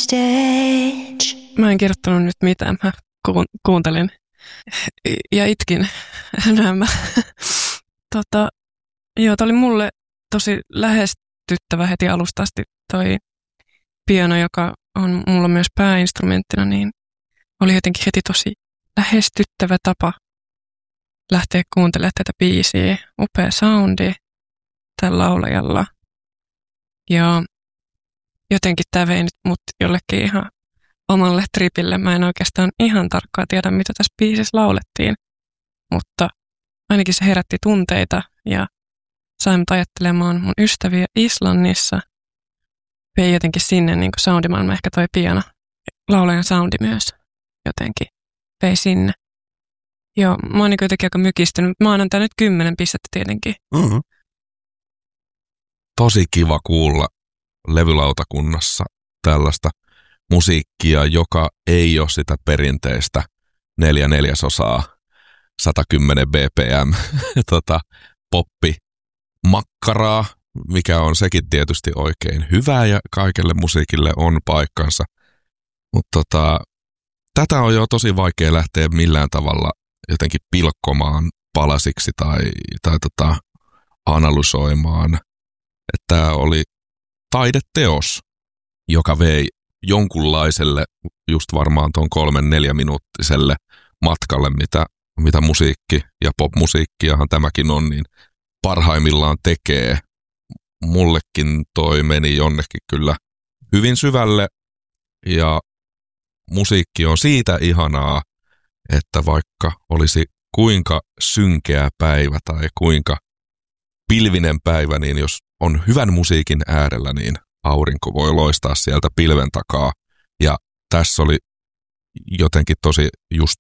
stage. Mä en kirjoittanut nyt mitään. Mä kuuntelin ja itkin nämä. Joo, tää oli mulle tosi lähestyttävä heti alusta asti toi piano, joka on mulla myös pääinstrumenttina, niin oli jotenkin heti tosi lähestyttävä tapa lähteä kuuntelemaan tätä biisiä. Upea soundi tällä laulajalla. Ja jotenkin tämä vei nyt mut jollekin ihan omalle tripille. Mä en oikeastaan ihan tarkkaan tiedä, mitä tässä biisissä laulettiin, mutta ainakin se herätti tunteita ja sai mut ajattelemaan mun ystäviä Islannissa. Vei jotenkin sinne niin kuin soundimaailma, ehkä toi piano, laulajan soundi myös jotenkin vei sinne. Joo, mä oon niin jotenkin aika mykistynyt, mutta mä annan tää nyt 10 pistettä tietenkin. Mm-hmm. Tosi kiva kuulla levylautakunnassa tällaista musiikkia, joka ei ole sitä perinteistä 4/4 110 bpm poppimakkaraa, mikä on sekin tietysti oikein hyvää ja kaikelle musiikille on paikkansa. Mutta tätä on jo tosi vaikea lähteä millään tavalla jotenkin pilkkomaan palasiksi tai analysoimaan. Että tämä oli taideteos, joka vei jonkunlaiselle, just varmaan tuon 3-4 minuuttiselle matkalle, mitä musiikki ja popmusiikkiahan tämäkin on, niin parhaimmillaan tekee. Mullekin toi meni jonnekin kyllä hyvin syvälle ja musiikki on siitä ihanaa, että vaikka olisi kuinka synkeä päivä tai kuinka pilvinen päivä, niin jos on hyvän musiikin äärellä, niin aurinko voi loistaa sieltä pilven takaa. Ja tässä oli jotenkin tosi just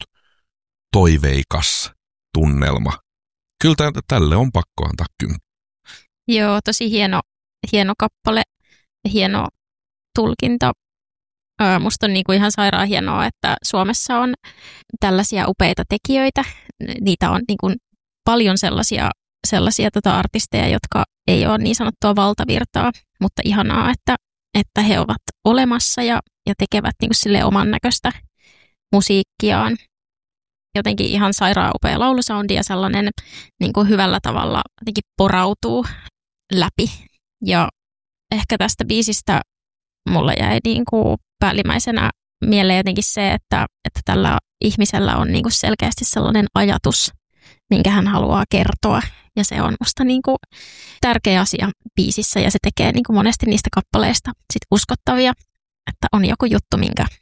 toiveikas tunnelma. Kyllä tälle on pakko antaa 10. Joo, tosi hieno kappale ja hieno tulkinta. Musta on niinku ihan sairaan hienoa, että Suomessa on tällaisia upeita tekijöitä. Niitä on niinku paljon sellaisia artisteja, jotka ei ole niin sanottua valtavirtaa, mutta ihanaa, että he ovat olemassa ja tekevät niinku sille oman näköistä musiikkiaan. Jotenkin ihan sairaan upea laulusoundi ja sellainen niinku hyvällä tavalla jotenkin porautuu läpi. Ja ehkä tästä biisistä mulle jäi niinku päällimmäisenä mieleen jotenkin se, että tällä ihmisellä on niinku selkeästi sellainen ajatus, minkä hän haluaa kertoa. Ja se on musta niinku tärkeä asia biisissä ja se tekee niinku monesti niistä kappaleista sit uskottavia, että on joku juttu,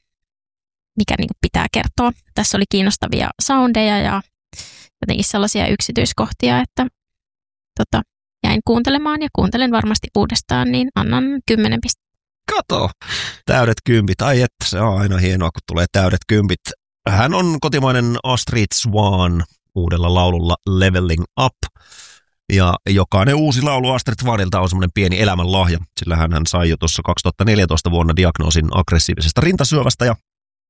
mikä niinku pitää kertoa. Tässä oli kiinnostavia soundeja ja jotenkin sellaisia yksityiskohtia, että jäin kuuntelemaan ja kuuntelen varmasti uudestaan, niin annan 10 pistettä. Kato, täydet 10. Ai että se on aina hienoa, kun tulee täydet 10. Hän on kotimainen Astrid Swan uudella laululla Leveling Up. Ja jokainen uusi laulu Astrid Swanilta on semmoinen pieni elämänlahja, sillä hän sai jo tuossa 2014 vuonna diagnoosin aggressiivisesta rintasyövästä ja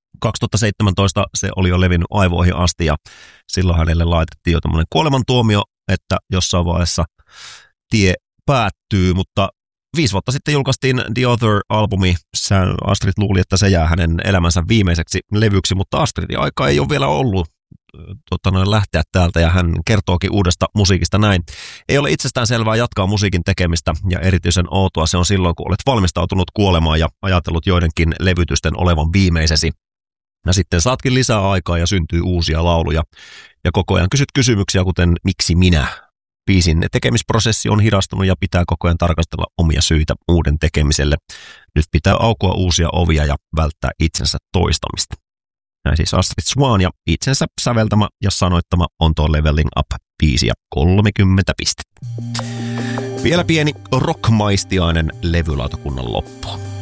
2017 se oli jo levinnyt aivoihin asti ja silloin hänelle laitettiin jo tämmöinen kuolemantuomio, että jossain vaiheessa tie päättyy, mutta 5 vuotta sitten julkaistiin The Other-albumi. Astrid luuli, että se jää hänen elämänsä viimeiseksi levyksi, mutta Astridin aika ei ole vielä ollut lähteä täältä ja hän kertookin uudesta musiikista näin. Ei ole itsestään selvää jatkaa musiikin tekemistä ja erityisen outoa se on silloin, kun olet valmistautunut kuolemaan ja ajatellut joidenkin levytysten olevan viimeisesi. Ja sitten saatkin lisää aikaa ja syntyy uusia lauluja ja koko ajan kysyt kysymyksiä, kuten miksi minä? Biisin tekemisprosessi on hidastunut ja pitää koko ajan tarkastella omia syitä uuden tekemiselle. Nyt pitää aukoa uusia ovia ja välttää itsensä toistamista. Näin siis Astrid Swan ja itsensä säveltämä ja sanoittama on tuo Leveling Up biisi ja 30 pistettä. Vielä pieni rockmaistiainen levylautakunnan loppu.